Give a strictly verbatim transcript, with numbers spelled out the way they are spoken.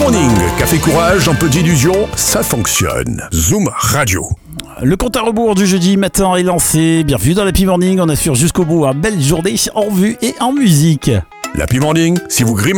Morning, café courage, un peu d'illusion, ça fonctionne. Zoom Radio. Le compte à rebours du jeudi matin est lancé. Bienvenue dans l'Happy Morning, on assure jusqu'au bout une belle journée en vue et en musique. L'Happy Morning, si vous grimez